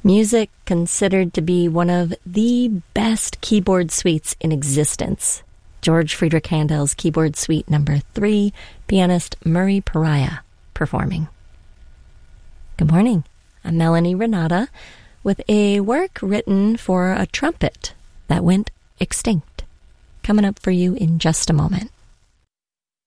Music considered to be one of the best keyboard suites in existence. George Friedrich Handel's Keyboard Suite No. 3, pianist Murray Pariah performing. Good morning. I'm Melanie Renata with a work written for a trumpet that went extinct. Coming up for you in just a moment.